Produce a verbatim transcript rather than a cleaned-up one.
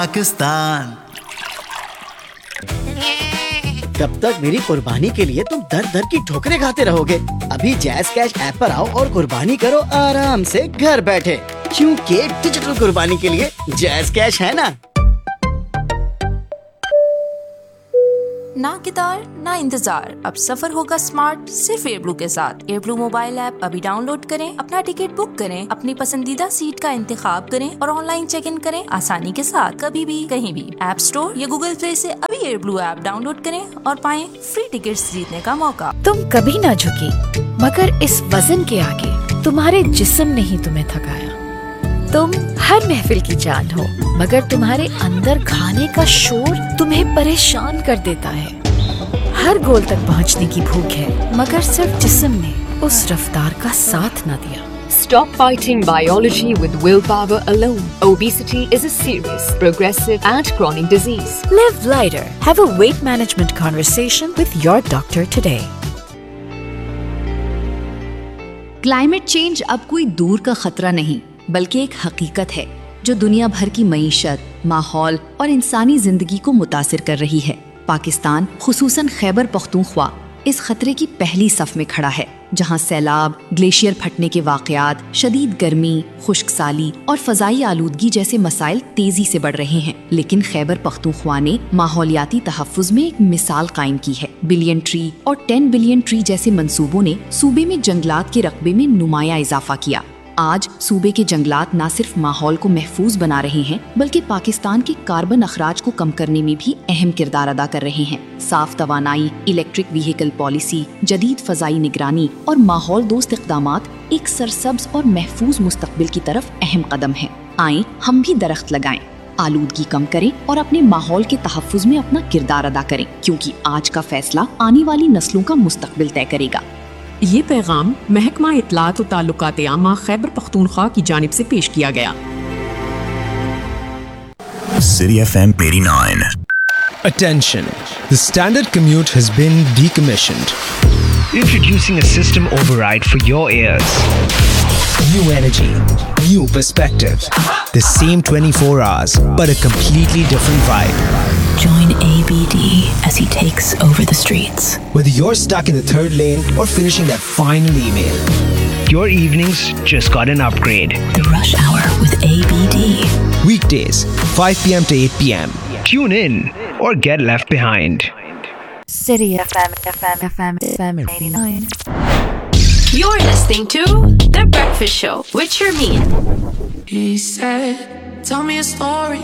پاکستان. کب تک میری قربانی کے لیے تم در در کی ٹھوکریں کھاتے رہو گے؟ ابھی جیز کیش ایپ پر آؤ اور قربانی کرو آرام سے گھر بیٹھے, کیونکہ ڈیجیٹل قربانی کے لیے جیز کیش ہے نا. نہ کتار نہ انتظار, اب سفر ہوگا سمارٹ صرف ایئر بلو کے ساتھ. ایئر بلو موبائل ایپ ابھی ڈاؤن لوڈ کریں, اپنا ٹکٹ بک کریں, اپنی پسندیدہ سیٹ کا انتخاب کریں اور آن لائن چیک ان کریں آسانی کے ساتھ, کبھی بھی کہیں بھی. ایپ اسٹور یا گوگل پلے سے ابھی ایئر بلو ایپ ڈاؤن لوڈ کریں اور پائیں فری ٹکٹس جیتنے کا موقع. تم کبھی نہ جھکی مگر اس وزن کے آگے تمہارے جسم نے ہی تمہیں تھکایا. تم ہر محفل کی جان ہو مگر تمہارے اندر کھانے کا شور تمہیں پریشان کر دیتا ہے. ہر گول تک پہنچنے کی بھوک ہے مگر صرف جسم نے اس رفتار کا ساتھ نہ دیا. Stop fighting biology with willpower alone. Obesity is a serious, progressive and chronic disease. Live lighter. Have a weight management conversation with your doctor today. Climate change اب کوئی دور کا خطرہ نہیں بلکہ ایک حقیقت ہے جو دنیا بھر کی معیشت, ماحول اور انسانی زندگی کو متاثر کر رہی ہے. پاکستان خصوصاً خیبر پختونخوا اس خطرے کی پہلی صف میں کھڑا ہے, جہاں سیلاب, گلیشیئر پھٹنے کے واقعات, شدید گرمی, خشک سالی اور فضائی آلودگی جیسے مسائل تیزی سے بڑھ رہے ہیں. لیکن خیبر پختونخوا نے ماحولیاتی تحفظ میں ایک مثال قائم کی ہے. بلین ٹری اور ٹین بلین ٹری جیسے منصوبوں نے صوبے میں جنگلات کے رقبے میں نمایاں اضافہ کیا. آج صوبے کے جنگلات نہ صرف ماحول کو محفوظ بنا رہے ہیں بلکہ پاکستان کے کاربن اخراج کو کم کرنے میں بھی اہم کردار ادا کر رہے ہیں. صاف توانائی, الیکٹرک وہیکل پالیسی, جدید فضائی نگرانی اور ماحول دوست اقدامات ایک سرسبز اور محفوظ مستقبل کی طرف اہم قدم ہیں. آئیں ہم بھی درخت لگائیں, آلودگی کم کریں اور اپنے ماحول کے تحفظ میں اپنا کردار ادا کریں, کیونکہ آج کا فیصلہ آنے والی نسلوں کا مستقبل طے کرے گا. یہ پیغام محکمہ اطلاعات و تعلقات عامہ خیبر پختونخوا کی جانب سے پیش کیا گیا. City F M eighty-nine. Attention! The standard commute has been decommissioned. Introducing a system override for your ears. New energy, new perspective. The same twenty-four hours, but a completely different vibe. Join A B D as he takes over the streets. Whether you're stuck in the third lane or finishing that final email, your evenings just got an upgrade. The rush hour with A B D. Weekdays, five p.m. to eight p.m. Tune in or get left behind. City F M, F M, F M, F M eighty-nine. You're listening to The Breakfast Show with Sharmeen. He said, tell me a story.